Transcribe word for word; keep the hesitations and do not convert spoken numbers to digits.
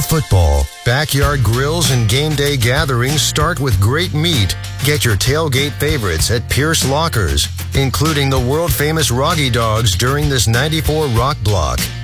fall football. Backyard grills and game day gatherings start with great meat. Get your tailgate favorites at Pierce Lockers, including the world-famous Roggy Dogs during this ninety-four Rock Block.